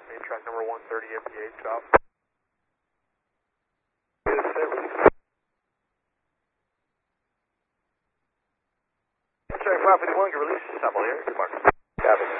Main track number 130 MPH, stop. Track 551, can release. Stop all here. Good mark. Copy.